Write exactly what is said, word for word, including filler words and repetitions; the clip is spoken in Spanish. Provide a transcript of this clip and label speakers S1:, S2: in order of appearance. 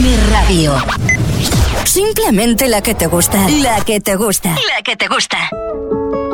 S1: M Radio. Simplemente la que te gusta. La que te gusta. La que te gusta.